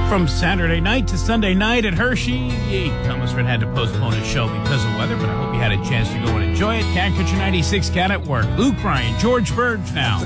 From Saturday night to Sunday night at Hershey, Thomas Fred had to postpone his show because of weather, but I hope you had a chance to go and enjoy it. Cat Country 96 Cat at Work. Luke Bryan, George Burge now.